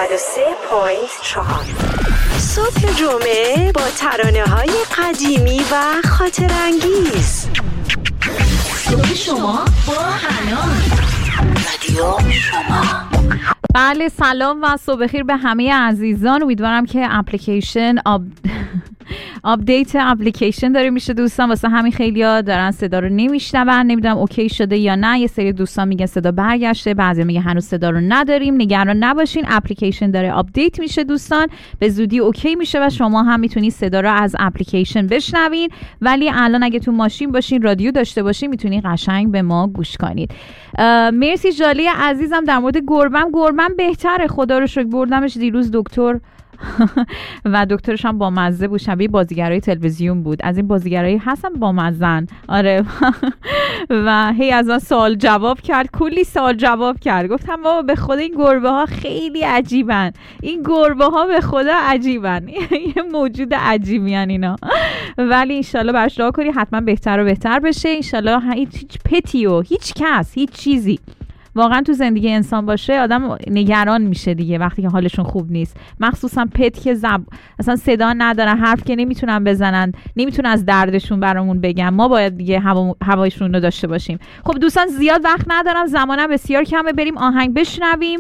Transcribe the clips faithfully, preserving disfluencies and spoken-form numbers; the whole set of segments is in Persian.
نود و سه ممیز چهار. صبح جمعه با ترانه‌های قدیمی و خاطر انگیز. صبح شما با حنان رادیو شما. بله، سلام و صبح خیر به همه عزیزان. امیدوارم که اپلیکیشن آب... آپدیت اپلیکیشن داره میشه دوستان. واسه همین خیلیا دارن صدا رو نمیشنون، نمیدونم اوکی شده یا نه. یه سری دوستان میگن صدا برگشته، بعضی میگن هنوز صدا رو نداریم. نگران نباشین، اپلیکیشن داره آپدیت میشه دوستان، به زودی اوکی میشه و شما هم میتونید صدا رو از اپلیکیشن بشنوین. ولی الان اگه تو ماشین باشین، رادیو داشته باشین، میتونید قشنگ به ما گوش کنید. مرسی جالی عزیزم. در مورد گربم، گربم بهتره خدا رو شکر. بردمش دیروز دکتر و دکترش هم با مزه بود، شبیه بازیگرای تلویزیون بود. از این بازیگرایی هستن با مزن. آره و هی از من سوال جواب کرد، کلی سوال جواب کرد. گفتم بابا به خدا این گربه ها خیلی عجیبن، این گربه ها به خدا عجیبن، یه موجود عجیبی ان اینا. ولی انشالله براش دعا کنی حتما بهتر و بهتر بشه. انشالله هیچ هیچ پتی و هیچ کس هیچ چیزی واقعا تو زندگی انسان باشه آدم نگران میشه دیگه وقتی که حالشون خوب نیست. مخصوصا پت که زب... اصلا صدا ندارن، حرف که نمیتونن بزنن، نمیتونن از دردشون برامون بگن. ما باید دیگه هوا... هوایشون رو داشته باشیم. خب دوستان زیاد وقت ندارم، زمانم بسیار کمه، بریم آهنگ بشنویم.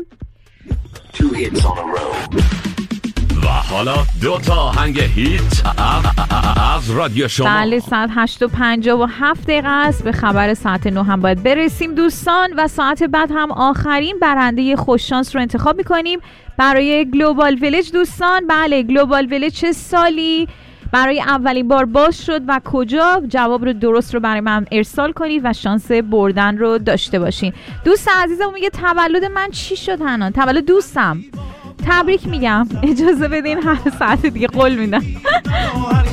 و حالا دو تا آهنگ هیت از رادیو شما. بله، ساعت هشت و پنجاه و هفت دقیقه است. به خبر ساعت نه هم باید برسیم دوستان و ساعت بعد هم آخرین برنده خوششانس رو انتخاب میکنیم برای گلوبال ویلیج دوستان. بله، گلوبال ویلیج چه سالی برای اولین بار باز شد و کجا؟ جواب رو درست رو برای من ارسال کنید و شانس بردن رو داشته باشین. دوست عزیزم میگه تولد من چی شد هنان؟ تولد دوستم تبریک میگم. اجازه بدین هر ساعت دیگه قول میدم.